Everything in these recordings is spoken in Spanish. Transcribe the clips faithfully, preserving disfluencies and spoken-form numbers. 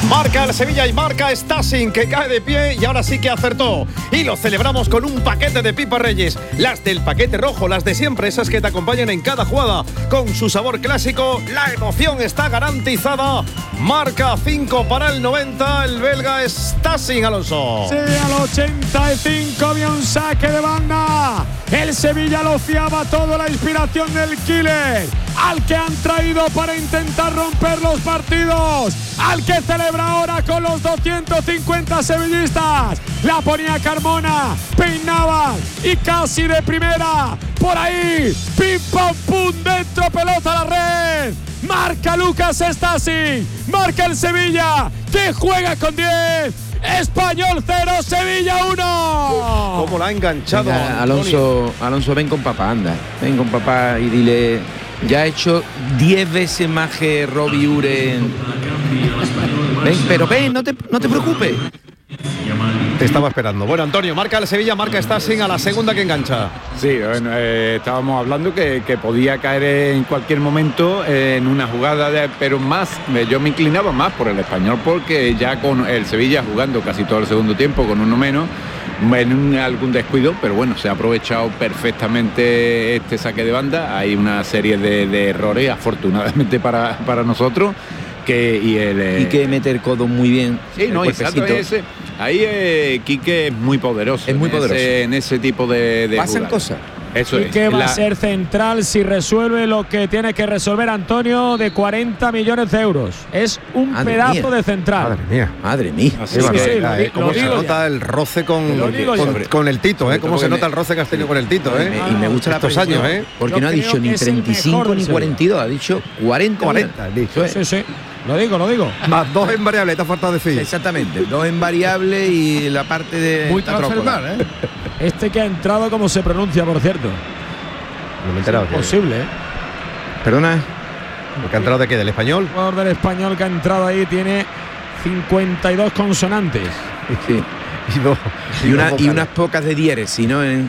Marca el Sevilla y marca Stassin, que cae de pie y ahora sí que acertó. Y lo celebramos con un paquete de pipas Reyes. Las del paquete rojo, las de siempre, esas que te acompañan en cada jugada. Con su sabor clásico, la emoción está garantizada. Marca cinco para el noventa, el belga Stassin, Alonso. Sí, al ochenta y cinco había un saque de banda. El Sevilla lo fiaba todo, la inspiración del killer. Al que han traído para intentar romper los partidos. Al que celebra ahora con los doscientos cincuenta sevillistas. La ponía Carmona, peinaba y casi de primera. Por ahí, pim pam pum, dentro, pelota a la red. Marca Lucas Stassin, marca el Sevilla, que juega con diez. Español cero, Sevilla uno. ¿Cómo la ha enganchado? Venga, Alonso, Alonso, ven con papá, anda. Ven con papá y dile. Ya ha hecho diez veces más que Robbie Uren. Ven, pero ven, no te, no te preocupes. Te estaba esperando. Bueno, Antonio, marca el Sevilla, marca Stassin a la segunda que engancha. Sí, bueno, eh, estábamos hablando que, que podía caer en cualquier momento en una jugada, de, pero más, yo me inclinaba más por el Español porque ya con el Sevilla jugando casi todo el segundo tiempo con uno menos, en un, algún descuido, pero bueno, se ha aprovechado perfectamente este saque de banda. Hay una serie de, de errores, afortunadamente para, para nosotros. Que, y, el, eh, y que meter codo muy bien. Sí, no, exacto, ese, ahí eh, Quique es muy poderoso. Es muy en poderoso. Ese, en ese tipo de, de pasan jugadas. cosas. Eso y es. que va la... a ser central si resuelve lo que tiene que resolver Antonio, de cuarenta millones de euros. Es un Madre pedazo mía. de central. Madre mía. Madre mía. Así Sí, sí, sí, sí, lo eh, di- cómo lo se digo nota ya. el roce con, Lo digo con, ya. con el Tito, ¿eh? Cómo se nota el roce que has tenido con el Tito, ¿eh? Y me gusta la estos precisión, años, ¿eh? Porque Yo no ha creo dicho ni que es el treinta y cinco mejor del ni Sevilla. cuarenta y dos, ha dicho cuarenta. cuarenta, listo. Sí, sí. Lo digo, lo digo. Más dos en variable, te ha faltado decir. Exactamente, dos en variable y la parte de Muy la trócola. transversal, ¿eh? Este que ha entrado, ¿cómo se pronuncia, por cierto? No me he enterado. que- Posible, ¿eh? Perdona. ¿Que ha entrado de qué? ¿Del español? El jugador del Español que ha entrado ahí tiene cincuenta y dos consonantes. Sí. Y, dos- Y, una, dos y vocales. unas pocas de dieres, si no en.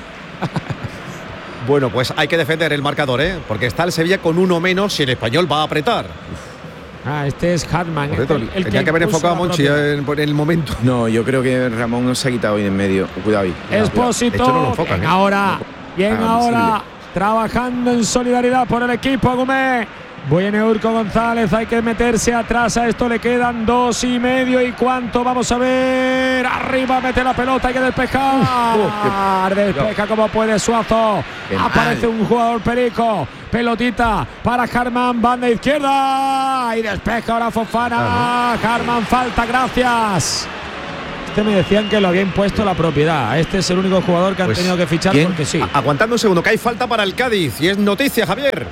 Bueno, pues hay que defender el marcador, ¿eh? Porque está el Sevilla con uno menos y el español va a apretar. Ah, este es Hartman. Por cierto, el- el tenía que haber impuso enfocado a la Monchi propia. en, en el momento. No, yo creo que Ramón no se ha quitado hoy de en medio. Cuidado ahí. Expósito. De hecho, no lo enfocan, bien ¿eh? ahora, bien Ah, ahora, trabajando en solidaridad por el equipo Agumé. Viene Urco González, hay que meterse atrás, a esto le quedan dos y medio y cuánto, vamos a ver, arriba mete la pelota, hay que despejar, despeja como puede Suazo, Qué aparece mal. un jugador perico, pelotita para Harman, banda izquierda y despeja ahora Fofana, Harman falta, gracias. Este me decían que lo había impuesto la propiedad, este es el único jugador que han Pues, tenido que fichar ¿quién? porque sí. A- aguantando un segundo, que hay falta para el Cádiz y es noticia, Javier.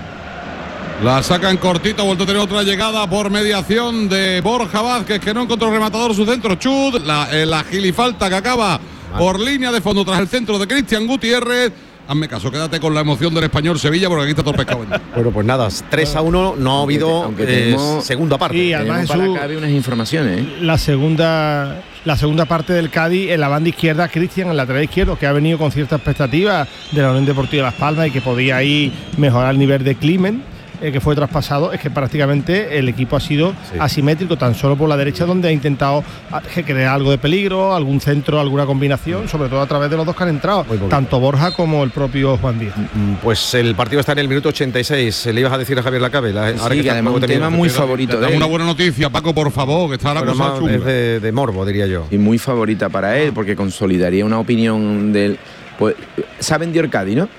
La sacan cortita, ha vuelto a tener otra llegada por mediación de Borja Vázquez, que no encontró rematador su centro. Chud, la, eh, la gilifalta que acaba por línea de fondo tras el centro de Cristian Gutiérrez. Hazme caso, quédate con la emoción del Español Sevilla, porque aquí está todo el pescado vendido. Bueno, pues nada, tres a uno, no ha habido aunque eh, tenemos- segunda parte. Y además Tenemos para Jesús, acá unas informaciones, ¿eh? la segunda la segunda parte del Cádiz en la banda izquierda, Cristian, el lateral izquierdo, que ha venido con cierta expectativa de la Unión Deportiva Las Palmas y que podía ahí mejorar el nivel de Climent, eh, que fue traspasado. Es que prácticamente el equipo ha sido Sí. asimétrico, tan solo por la derecha, donde ha intentado ah, crear algo de peligro, algún centro, alguna combinación, sobre todo a través de los dos que han entrado, Muy poquito. tanto Borja como el propio Juan Díaz. Mm, Pues el partido está en el minuto ochenta y seis. Le ibas a decir a Javier Lacabe. La, Sí, ahora que está además poco un terminado. tema muy ¿eh? favorito de Dame él. una buena noticia, Paco, por favor, que está la Bueno, cosa más chunga. es de, de morbo, diría yo. Y muy favorita para él, porque consolidaría una opinión del. Pues, se ha vendido el Cádiz, ¿no?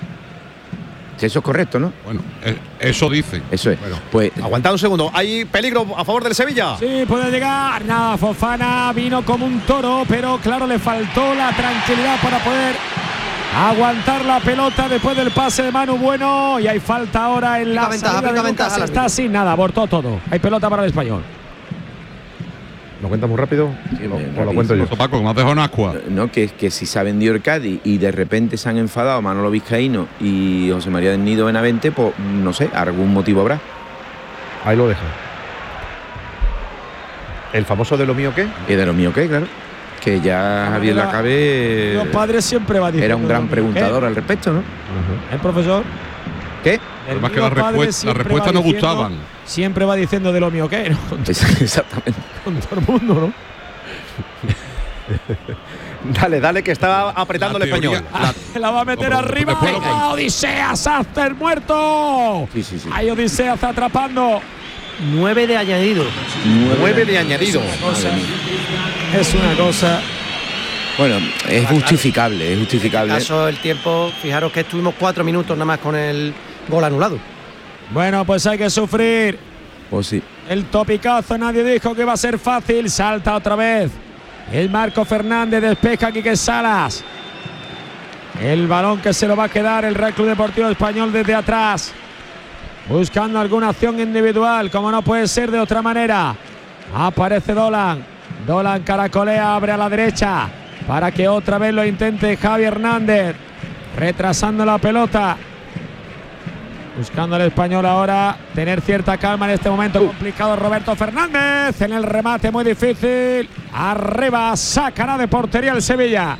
Si eso es correcto, ¿no? Bueno, eh, eso dice. Eso es. Bueno, Pues Aguantad un segundo. ¿Hay peligro a favor del Sevilla? Sí, puede llegar. Nada, Fofana vino como un toro, pero claro, le faltó la tranquilidad para poder aguantar la pelota después del pase de Manu Bueno. Y hay falta ahora en la Aplica ventaja, salida de aplica Lucas. ventaja, Está sin nada, abortó todo. Hay pelota para el Español. ¿Lo cuentas muy rápido? Sí, o, muy o lo rápido. cuento yo. Eso, Paco, que me has dejado en ascua. no, que, que si se ha vendido el Cádiz y de repente se han enfadado Manolo Vizcaíno y José María del Nido Benavente, pues no sé, algún motivo habrá. Ahí lo dejo. ¿El famoso de lo mío qué? Y de lo mío, ¿qué? Claro. Que ya Javier Era- Lacabe Los padres siempre van diciendo era un gran lo mismo. preguntador al respecto, ¿no? ¿Eh? ¿El profesor? ¿Qué? Pero más que las respuestas la respuesta no diciendo, gustaban. Siempre va diciendo de lo mío que, ¿no? Exactamente. Con todo el mundo, ¿no? Dale, dale, que está apretando La el teoría- español. la- La va a meter No, pero arriba. después lo ¡Venga, Odiseas, Aster muerto! Sí, sí, sí. Ahí Odiseas está atrapando. nueve de añadido. Nueve de añadido. Cosa, es una cosa. Bueno, es justificable, es En justificable. caso el tiempo, fijaros que estuvimos cuatro minutos nada más con el gol anulado. Bueno, pues hay que sufrir. Pues sí. El topicazo, nadie dijo que iba a ser fácil. Salta otra vez. El Marco Fernández despeja a Quique Salas. El balón que se lo va a quedar el Real Club Deportivo Español desde atrás. Buscando alguna acción individual, como no puede ser de otra manera. Aparece Dolan. Dolan caracolea, abre a la derecha para que otra vez lo intente Javi Hernández. Retrasando la pelota. Buscando al español ahora tener cierta calma en este momento complicado. Roberto Fernández en el remate muy difícil. Arriba, sacará de portería el Sevilla.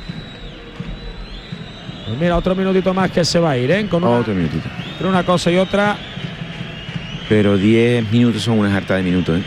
Pues mira, otro minutito más que se va a ir, ¿eh? Con una, Otro minutito. entre una cosa y otra. Pero diez minutos son una jarta de minutos, ¿eh?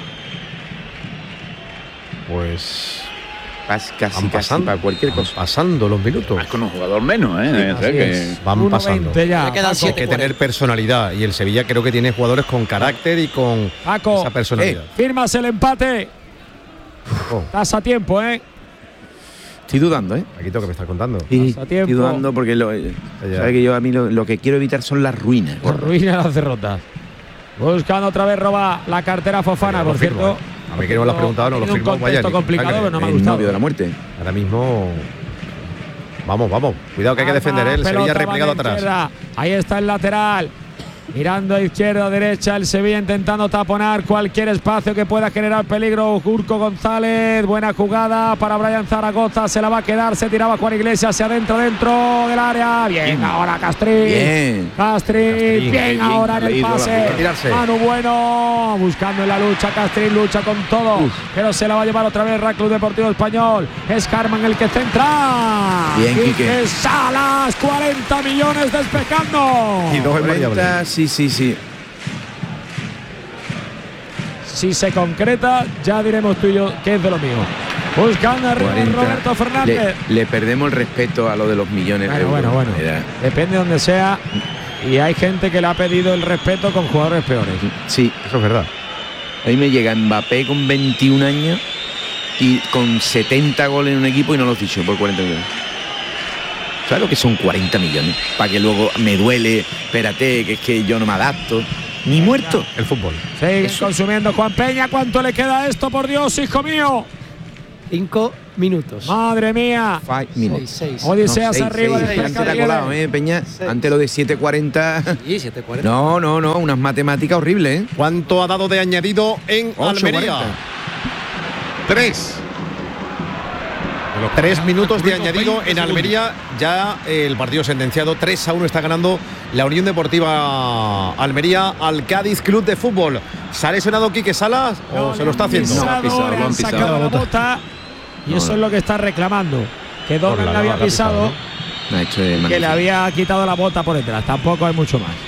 Pues Casi, casi, van casi pasando, para cualquier van cosa. pasando los minutos. Más con un jugador menos, ¿eh? O sea Así que- es. Van uno pasando. veinte ya. Le quedan Paco. Hay que tener personalidad y el Sevilla creo que tiene jugadores con carácter y con Paco, esa personalidad. firmas el empate. Oh, Estás a tiempo, ¿eh? Estoy dudando, ¿eh? Paquito, que me estás contando. Sí, Pasa tiempo. estoy dudando porque lo, ya. sabe que yo a mí lo, lo que quiero evitar son las ruinas. Arruina las derrotas. Buscando otra vez roba la cartera Fofana, Yo por lo firmo, cierto. ¿eh? A mí que no me lo has preguntado, no lo Ha tenido firmo. un contexto Vaya, complicado, Ángel, pero no me ha El gustado. novio de la muerte. Ahora mismo. Vamos, vamos. Cuidado que hay que defender, ¿eh? El Pelota Sevilla va replegado de atrás. izquierda. Ahí está el lateral. Mirando a izquierda, a derecha, el Sevilla intentando taponar cualquier espacio que pueda generar peligro. Urco González, buena jugada para Brian Zaragoza, se la va a quedar, se tiraba Juan Iglesias hacia adentro, dentro del área. Bien, ahora Castrín. Bien. Castrín, bien, bien, ahora en el leído la pase. jugada. Tirarse. Manu Bueno, buscando en la lucha, Castrín lucha con todo, pero se la va a llevar otra vez Real Club Deportivo Español. Es Carman el que centra. Bien, Quique. Salas, cuarenta millones despejando. Y dos en variable. cuarenta, sí, sí, sí. Si se concreta, ya diremos tú y yo que es de lo mío. Buscando arriba cuarenta. Roberto Fernández. Le, le perdemos el respeto a lo de los millones de Bueno, euros. bueno, bueno. Era- Depende de donde sea. Y hay gente que le ha pedido el respeto con jugadores peores. Sí, Eso es verdad. a mí me llega Mbappé con veintiún años y con setenta goles en un equipo y no los dicho por cuarenta millones. ¿Sabes lo que son cuarenta millones? Para que luego me duele, espérate, que es que yo no me adapto. Ni muerto. El fútbol. Sigue Eso. consumiendo Juan Peña. ¿Cuánto le queda a esto, por Dios, hijo mío? Cinco minutos. Madre mía. Five minutes. Seis, seis. Odiseas seis, arriba. seis, despeja antes la Rieder. colado, ¿eh, Peña? Antes lo de siete cuarenta. Y siete cuarenta. No, no, no, unas matemáticas horribles, ¿eh? ¿Cuánto ha dado de añadido en ocho Almería? cuarenta. Tres. De los Tres minutos de veinte añadido en segundos. Almería. Ya el partido sentenciado. tres a uno está ganando la Unión Deportiva Almería al Cádiz Club de Fútbol. ¿Se ha lesionado Quique Salas o No, se le lo está han haciendo? pisado, No, ha pisado, le lo han han pisado. sacado la bota. Y No, eso no. es lo que está reclamando. Que Dolan Por la le había bala, pisado, pisado, Ha hecho de que le magnífico. había quitado la bota por detrás. Tampoco hay mucho más.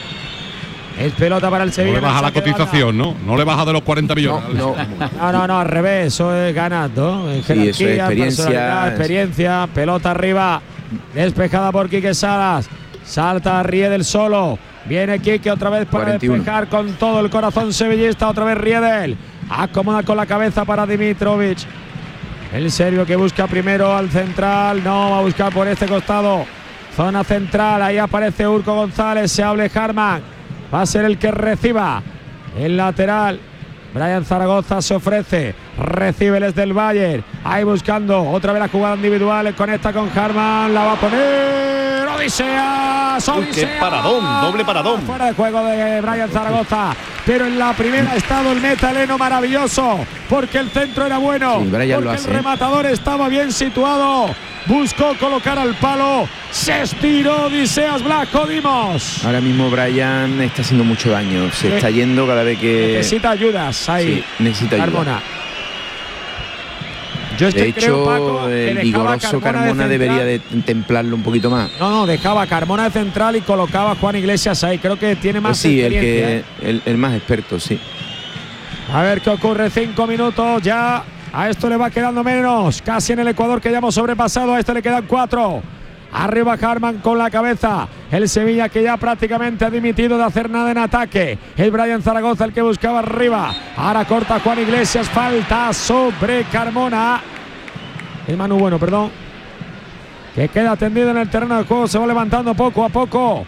Es pelota para el No Sevilla. le baja en la el saque de banda. cotización, ¿no? No le baja de los cuarenta millones. No, No, no, no, al revés, eso es ganando. En Sí, eso es jerarquía, experiencia, personalidad, es- experiencia, pelota arriba, despejada por Quique Salas. Salta Riedel solo. Viene Quique otra vez para cuarenta y uno. despejar con todo el corazón sevillista. Otra vez Riedel. Acomoda con la cabeza para Dimitrovic. El serbio que busca primero al central. No, va a buscar por este costado. Zona central. Ahí aparece Urco González. Se hable Harman. Va a ser el que reciba. El lateral. Brian Zaragoza se ofrece. Recibe desde el Bayern. Ahí buscando otra vez la jugada individual. Conecta con Harman. La va a poner. Odiseas. Uy, qué Odiseas. paradón, doble paradón. Fuera de juego de Brian Zaragoza. Pero en la primera ha estado el meta Eleno maravilloso. Porque el centro era bueno. Sí, Brian porque lo hace, el ¿eh? rematador estaba bien situado. Buscó colocar al palo. Se estiró Odiseas Blasco Dimos. Ahora mismo Brian está haciendo mucho daño. Se Sí. está yendo cada vez que. Necesita ayudas ahí. Sí, necesita ayuda. Carmona. Yo es De que hecho, creo, Paco, que el dejaba vigoroso Carmona, Carmona de debería central. de templarlo un poquito más. No, no, dejaba a Carmona de central y colocaba a Juan Iglesias ahí. Creo que tiene más Pues sí, el, experiencia. que, ¿eh? el, el más experto, sí. A ver qué ocurre. Cinco minutos ya. A esto le va quedando menos. Casi en el Ecuador que ya hemos sobrepasado. A esto le quedan cuatro. Arriba Harman con la cabeza. El Sevilla que ya prácticamente ha dimitido de hacer nada en ataque. El Brian Zaragoza el que buscaba arriba. Ahora corta Juan Iglesias. Falta sobre Carmona. El Manu Bueno, perdón. Que queda tendido en el terreno de juego. Se va levantando poco a poco.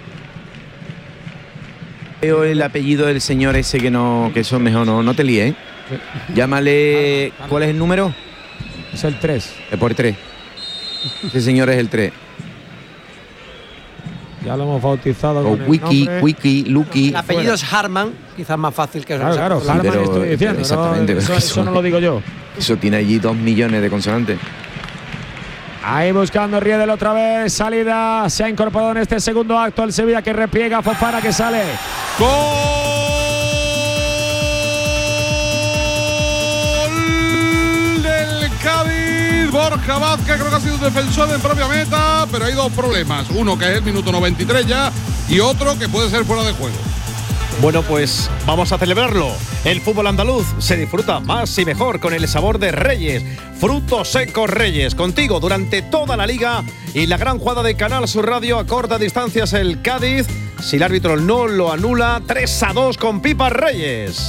Veo el apellido del señor ese que no, que eso mejor no, no te líes, ¿eh? Llámale, ¿cuál es el número? Es el tres. Es por tres. Ese señor es el tres. Ya lo hemos bautizado. O con el Wiki, nombre. Wiki, Lucky. El apellido es Harman, quizás más fácil que Claro, claro, Sí, Harman pero- estoy diciendo. exactamente, no, pero eso, eso- eso no lo digo yo. Eso tiene allí dos millones de consonantes. Ahí buscando Riedel otra vez. Salida. Se ha incorporado en este segundo acto el Sevilla que repliega. Fofana que sale. Gol del Cádiz. Borja Vázquez creo que ha sido un defensor en propia meta, pero hay dos problemas. Uno que es el minuto noventa y tres ya y otro que puede ser fuera de juego. Bueno, pues vamos a celebrarlo. El fútbol andaluz se disfruta más y mejor con el sabor de Reyes. Frutos secos Reyes. Contigo durante toda la liga y la gran jugada de Canal Sur Radio a corta distancias el Cádiz. Si el árbitro no lo anula, tres a dos con Pipa Reyes.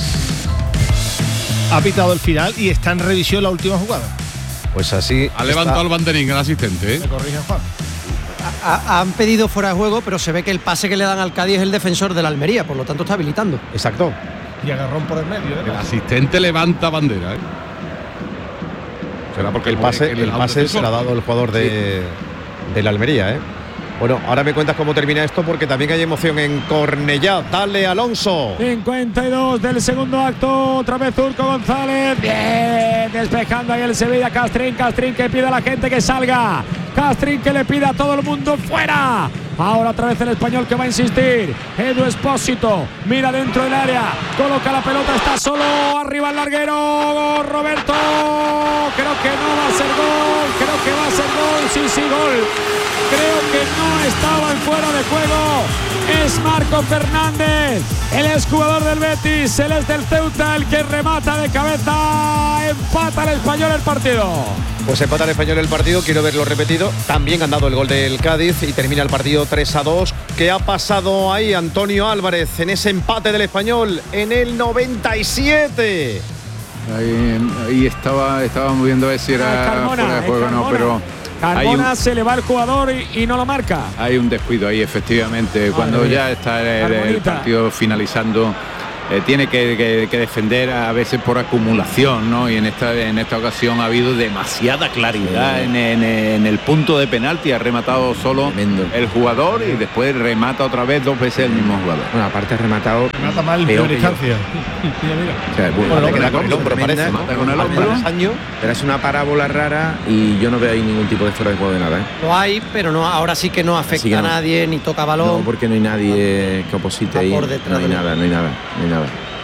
Ha pitado el final y está en revisión la última jugada. Pues así. Ha levantado el banderín el asistente, ¿eh? Me corrige Juan. Ha- han pedido fuera de juego, pero se ve que el pase que le dan al Cádiz es el defensor de la Almería, por lo tanto está habilitando. Exacto. Y agarrón por el medio. ¿eh? El asistente levanta bandera, ¿eh? Será porque El pase, que le el da un pase se defensor. lo ha dado el jugador de, de la Almería, ¿eh? Bueno, ahora me cuentas cómo termina esto porque también hay emoción en Cornellá. Dale, Alonso. cincuenta y dos del segundo acto. Otra vez Urco González. Bien. Despejando ahí el Sevilla. Castrín. Castrín que pide a la gente que salga. Castrín que le pide a todo el mundo fuera. Ahora otra vez el español que va a insistir. Edu Espósito. Mira dentro del área. Coloca la pelota. Está solo. Arriba el larguero. Roberto. Creo que no va a ser gol. Creo que va a ser gol. Sí, sí, gol. Creo que no estaba en fuera de juego. Es Marco Fernández, el exjugador del Betis, el es del Ceuta, el que remata de cabeza. Empata el español el partido. Pues empata el español el partido, quiero verlo repetido. También han dado el gol del Cádiz y termina el partido tres a dos. ¿Qué ha pasado ahí, Antonio Álvarez, en ese empate del español en el noventa y siete? Ahí, ahí estaba, estábamos viendo a ver si era Carmona, fuera de es juego o no, Carmona. pero hay Carmona un, se le va el jugador y, y no lo marca. hay un descuido ahí, efectivamente. Cuando mía. ya está el, el Carmonita. partido finalizando, eh, tiene que, que- que defender a veces por acumulación, ¿no? Y en esta, en esta ocasión ha habido demasiada claridad en, en- en el punto de penalti. Ha rematado solo Tremendo. el jugador y después remata otra vez dos veces el mismo jugador. Bueno, aparte ha rematado. Mata mal en peor primera que yo. instancia. Mira, mira. O sea, bueno, Bueno, le queda con el cosa hombro, tremenda, parece. Mata con el Al hombro. travesaño. Pero es una parábola rara y yo no veo ahí ningún tipo de fuera de juego de nada, ¿eh? Lo hay, pero no, ahora sí que no afecta Así que no. a nadie, ni toca No, balón. porque no hay nadie que oposite Está ahí. por detrás No hay de- nada, no hay nada, no hay nada.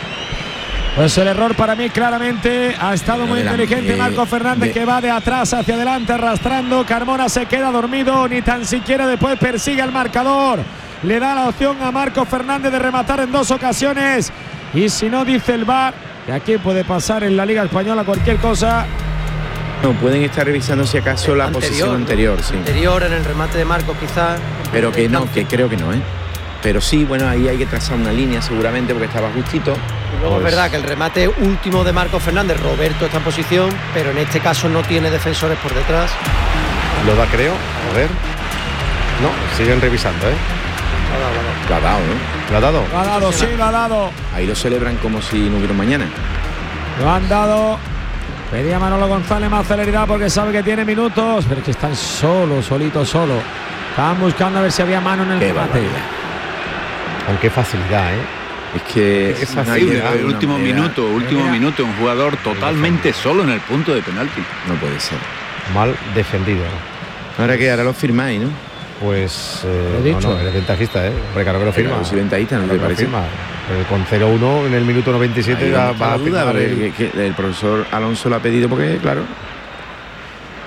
Pues el error para mí claramente ha estado muy De la- inteligente eh, Marco Fernández de- que va de atrás hacia adelante arrastrando. Carmona se queda dormido, ni tan siquiera después persigue el marcador. Le da la opción a Marco Fernández de rematar en dos ocasiones. Y si no, dice el V A R, que aquí puede pasar en la Liga Española cualquier cosa. No, pueden estar revisando si acaso la posición ¿no? anterior, sí. Anterior en el remate de Marcos quizás. Pero que no, que creo que no, ¿eh? Pero sí, bueno, ahí hay que trazar una línea seguramente porque estaba justito. Y luego Pues- es verdad que el remate último de Marcos Fernández, Roberto está en posición, pero en este caso no tiene defensores por detrás. Lo da, creo. A ver. No, siguen revisando, ¿eh? Lo ha dado, ¿no? ¿Lo ha dado? Lo ha dado, sí, lo ha dado. Ahí lo celebran como si no hubiera un mañana. Lo han dado. Pedía Manolo González más celeridad porque sabe que tiene minutos, pero es que están solo, solito, solo. Estaban buscando a ver si había mano en el Qué remate. barbaridad. Con qué facilidad, ¿eh? Es que Es una así, guerra de el una último manera- minuto, último Mira. minuto, un jugador totalmente solo en el punto de penalti. No puede ser. Mal defendido. Ahora que ahora lo firmáis, ¿no? Pues Lo he eh, dicho. no, no, eres ventajista, ¿eh? Hombre, claro que lo firma. Claro, soy ventajista, ¿no Claro te que lo parece? firma. Eh, con cero uno en el minuto noventa y siete Ahí va, donde está va a la duda, firmar pero el- que- que el profesor Alonso lo ha pedido porque, claro,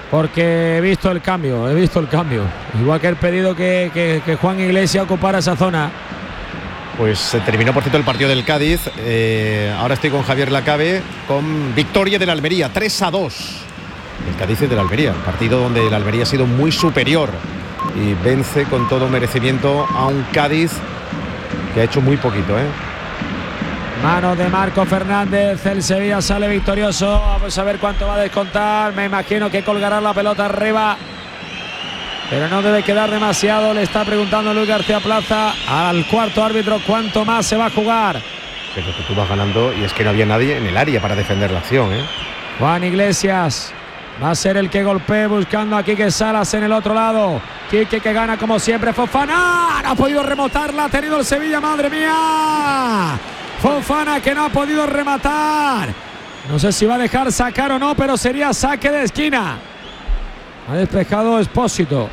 porque he visto el cambio, he visto el cambio. Igual que el pedido que, que, que Juan Iglesias ocupara esa zona. Pues se terminó, por cierto, el partido del Cádiz. Eh, ahora estoy con Javier Lacabe, con victoria del Almería, tres a dos. El Cádiz es del Almería, un partido donde el Almería ha sido muy superior y vence con todo merecimiento a un Cádiz que ha hecho muy poquito, ¿eh? Mano de Marco Fernández, el Sevilla sale victorioso. Vamos a ver cuánto va a descontar. Me imagino que colgará la pelota arriba, pero no debe quedar demasiado. Le está preguntando Luis García Plaza al cuarto árbitro cuánto más se va a jugar. Pero que tú vas ganando y es que no había nadie en el área para defender la acción, ¿eh? Juan Iglesias va a ser el que golpee, buscando a Quique Salas en el otro lado. Quique que gana como siempre. Fofana no ha podido rematarla, ha tenido el Sevilla, madre mía. Fofana que no ha podido rematar. No sé si va a dejar sacar o no, pero sería saque de esquina. Ha despejado Expósito.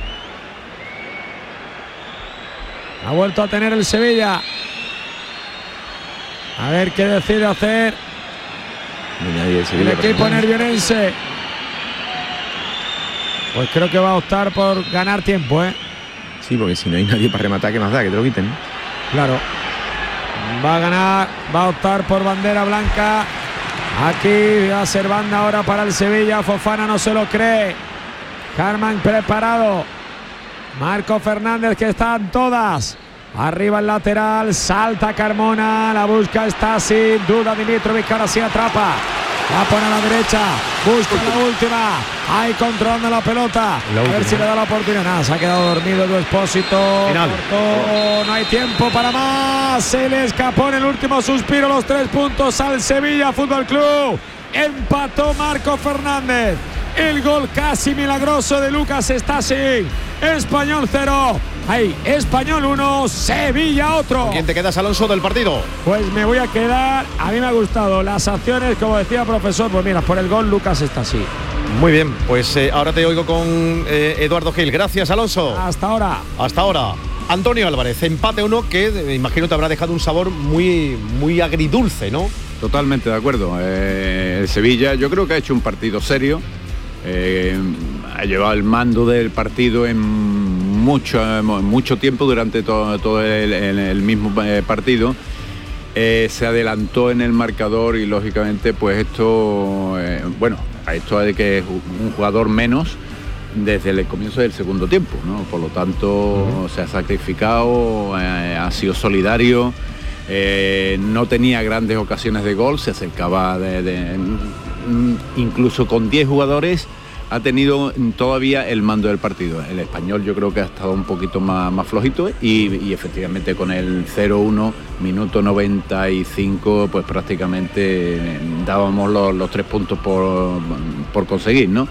Ha vuelto a tener el Sevilla. A ver qué decide hacer el equipo nervionense. Pues creo que va a optar por ganar tiempo, ¿eh? Sí, porque si no hay nadie para rematar, ¿qué más da? Que te lo quiten, ¿no? Claro. Va a ganar, va a optar por bandera blanca. Aquí va a ser banda ahora para el Sevilla. Fofana no se lo cree. Harman preparado. Marco Fernández, que están todas. Arriba el lateral, salta Carmona, la busca Stasi, duda Dimitrovic, que ahora sí atrapa. La pone a la derecha, busca la última, ahí controlando la pelota. La a ver si le da la oportunidad. Nada, se ha quedado dormido tu Expósito. Cortó, no hay tiempo para más. Se le escapó en el último suspiro los tres puntos al Sevilla Fútbol Club. Empató Marco Fernández. El gol casi milagroso de Lucas Stasi. Español cero. Ahí, Español uno, Sevilla otro. ¿Quién te quedas, Alonso, del partido? Pues me voy a quedar, a mí me ha gustado las acciones, como decía profesor, pues mira, por el gol Lucas Stasi. Muy bien, pues eh, ahora te oigo con eh, Eduardo Gil. Gracias, Alonso. Hasta ahora. Hasta ahora. Antonio Álvarez, empate uno que me imagino te habrá dejado un sabor muy, muy agridulce, ¿no? Totalmente de acuerdo. Eh, el Sevilla yo creo que ha hecho un partido serio. Eh, ha llevado el mando del partido en mucho, mucho tiempo durante todo, todo el, el, el mismo partido. Eh, se adelantó en el marcador y lógicamente pues esto, eh, bueno, a esto de que es un jugador menos desde el comienzo del segundo tiempo, ¿no? Por lo tanto uh-huh. se ha sacrificado, eh, ha sido solidario, eh, no tenía grandes ocasiones de gol, se acercaba de, de incluso con diez jugadores ha tenido todavía el mando del partido. El Español yo creo que ha estado un poquito más, más flojito y, y efectivamente con el cero uno, minuto noventa y cinco, pues prácticamente dábamos los, los tres puntos por, por conseguir, ¿no?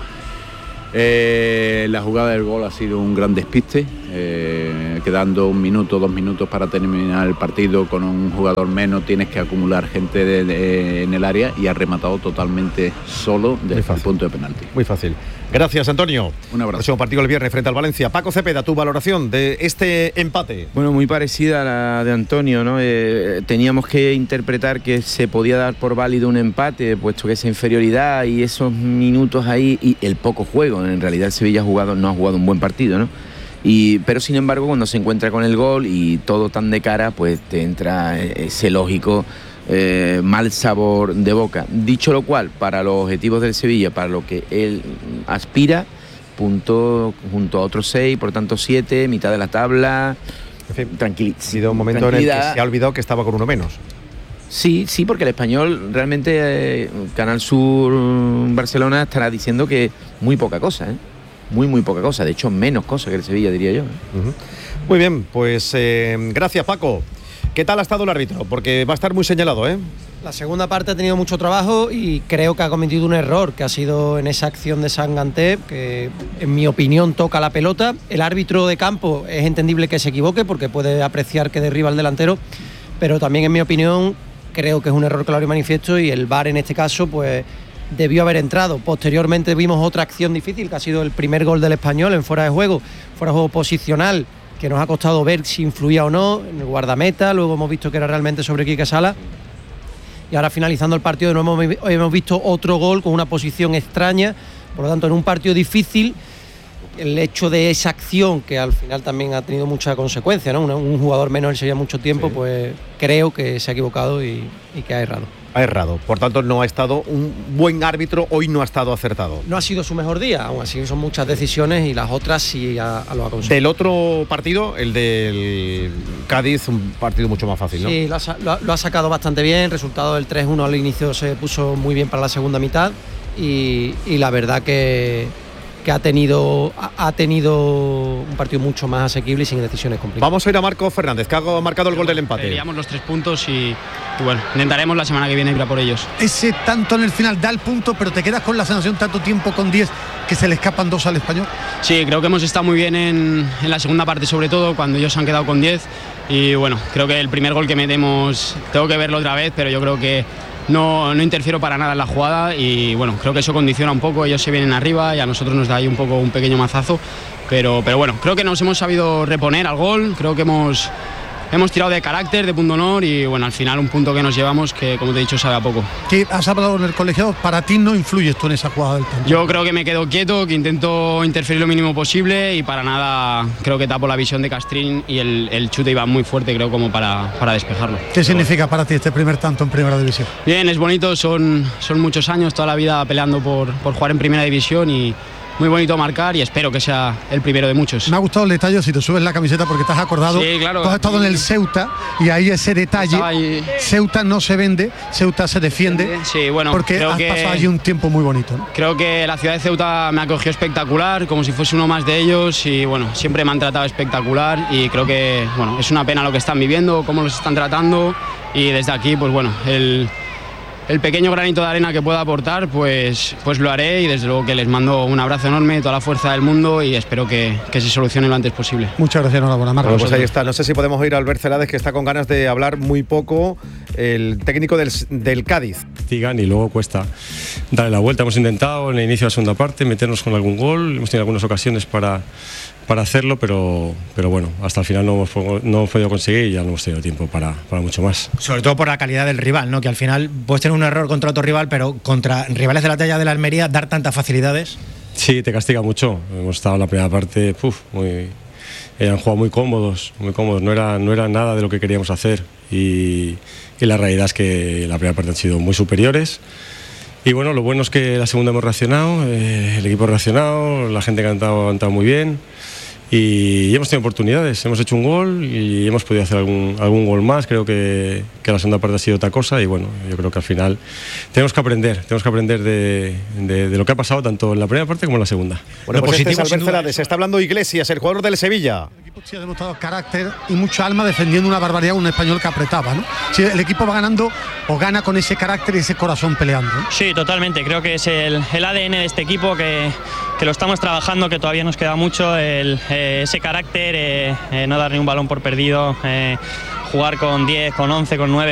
Eh, la jugada del gol ha sido un gran despiste, eh, quedando un minuto, dos minutos para terminar el partido con un jugador menos, tienes que acumular gente de, de, en el área y ha rematado totalmente solo desde el punto de penalti. Muy fácil. Gracias, Antonio. Un abrazo. Próximo partido el viernes frente al Valencia. Paco Cepeda, tu valoración de este empate. Bueno, muy parecida a la de Antonio, ¿no? Eh, teníamos que interpretar que se podía dar por válido un empate, puesto que esa inferioridad y esos minutos ahí y el poco juego. En realidad el Sevilla ha jugado, no ha jugado un buen partido, ¿no? Y, pero sin embargo, cuando se encuentra con el gol y todo tan de cara, pues te entra ese lógico eh, mal sabor de boca. Dicho lo cual, para los objetivos del Sevilla, para lo que él aspira, punto junto a otros seis, por tanto siete, mitad de la tabla. En fin, tranquilidad. Ha sido un momento en el que se ha olvidado que estaba con uno menos. Sí, sí, porque el Español realmente, eh, Canal Sur Barcelona estará diciendo que muy poca cosa, ¿eh? Muy, muy poca cosa. De hecho, menos cosa que el Sevilla, diría yo. Uh-huh. Muy bien, pues eh, gracias, Paco. ¿Qué tal ha estado el árbitro? Porque va a estar muy señalado, ¿eh? La segunda parte ha tenido mucho trabajo y creo que ha cometido un error, que ha sido en esa acción de Sanganté, que en mi opinión toca la pelota. El árbitro de campo es entendible que se equivoque porque puede apreciar que derriba al delantero, pero también en mi opinión creo que es un error claro y manifiesto y el V A R en este caso pues debió haber entrado. Posteriormente vimos otra acción difícil que ha sido el primer gol del Español en fuera de juego, fuera de juego posicional, que nos ha costado ver si influía o no en el guardameta. Luego hemos visto que era realmente sobre Quique Salas y ahora finalizando el partido de nuevo hemos visto otro gol con una posición extraña Por lo tanto, en un partido difícil, el hecho de esa acción, que al final también ha tenido mucha consecuencia, ¿no? Un, un jugador menos el Sevilla mucho tiempo, sí. Pues creo que se ha equivocado y, y que ha errado. Ha errado, por tanto no ha estado un buen árbitro, hoy no ha estado acertado. No ha sido su mejor día, aún así son muchas decisiones y las otras sí a, a lo ha conseguido. Del otro partido, el del Cádiz, un partido mucho más fácil, ¿no? Sí, lo ha, lo, lo ha sacado bastante bien, el resultado del tres uno al inicio se puso muy bien para la segunda mitad y, y la verdad que... que ha tenido ha tenido un partido mucho más asequible y sin decisiones complicadas. Vamos a ir a Marco Fernández, que ha marcado el gol del empate. Queríamos los tres puntos y, y bueno, intentaremos la semana que viene ir a por ellos. Ese tanto en el final da el punto, pero te quedas con la sensación tanto tiempo con diez que se le escapan dos al Español. Sí, creo que hemos estado muy bien en, en la segunda parte, sobre todo cuando ellos se han quedado con diez y bueno, creo que el primer gol que metemos, tengo que verlo otra vez, pero yo creo que No, no interfiero para nada en la jugada y bueno, creo que eso condiciona un poco, ellos se vienen arriba y a nosotros nos da ahí un poco un pequeño mazazo, pero, pero bueno, creo que nos hemos sabido reponer al gol, creo que hemos, hemos tirado de carácter, de punto honor y bueno, al final un punto que nos llevamos que como te he dicho sabe a poco. ¿Qué has hablado en el colegiado? ¿Para ti no influyes tú en esa jugada del tanto? Yo creo que me quedo quieto, que intento interferir lo mínimo posible y para nada creo que tapo la visión de Castrín y el, el chute iba muy fuerte creo como para, para despejarlo. ¿Qué significa para ti este primer tanto en Primera División? Bien, es bonito, son, son muchos años, toda la vida peleando por, por jugar en Primera División y muy bonito marcar y espero que sea el primero de muchos. Me ha gustado el detalle, si te subes la camiseta porque te has acordado, sí, claro, tú has estado en el Ceuta y ahí ese detalle, ahí. Ceuta no se vende, Ceuta se defiende, sí, bueno, porque creo has que, pasado allí un tiempo muy bonito, ¿no? Creo que la ciudad de Ceuta me acogió espectacular, como si fuese uno más de ellos y bueno, siempre me han tratado espectacular y creo que bueno, es una pena lo que están viviendo, cómo los están tratando y desde aquí pues bueno, el... el pequeño granito de arena que pueda aportar, pues, pues lo haré y desde luego que les mando un abrazo enorme, toda la fuerza del mundo y espero que, que se solucione lo antes posible. Muchas gracias, enhorabuena, Marcos. Bueno, pues ahí está, no sé si podemos oír a Albert Celades, que está con ganas de hablar muy poco, el técnico del, del Cádiz. Digan y luego cuesta darle la vuelta. Hemos intentado en el inicio de la segunda parte meternos con algún gol, hemos tenido algunas ocasiones para, para hacerlo, pero, pero bueno, hasta el final no hemos, no hemos podido conseguir y ya no hemos tenido tiempo para, para mucho más. Sobre todo por la calidad del rival, ¿no? Que al final puedes tener un error contra otro rival, pero contra rivales de la talla de la Almería dar tantas facilidades. Sí, te castiga mucho. Hemos estado en la primera parte, puf, muy, eh, han jugado muy cómodos, muy cómodos. No era, no era nada de lo que queríamos hacer y, y la realidad es que la primera parte han sido muy superiores. Y bueno, lo bueno es que la segunda hemos reaccionado, eh, el equipo ha reaccionado, la gente que ha cantado, ha cantado muy bien. Y hemos tenido oportunidades, hemos hecho un gol y hemos podido hacer algún, algún gol más. Creo que, que la segunda parte ha sido otra cosa y bueno, yo creo que al final tenemos que aprender, tenemos que aprender de, de, de lo que ha pasado tanto en la primera parte como en la segunda. Bueno, pues este es Albert Celades, se está hablando Iglesias, el jugador del Sevilla. El equipo sí ha demostrado carácter y mucha alma defendiendo una barbaridad, un Español que apretaba, ¿no? Si el equipo va ganando o gana con ese carácter y ese corazón peleando, ¿no? Sí, totalmente, creo que es el, el A D N de este equipo que, que lo estamos trabajando, que todavía nos queda mucho, el, eh, ese carácter, eh, eh, no dar ni un balón por perdido, eh, jugar con diez, con once, con nueve.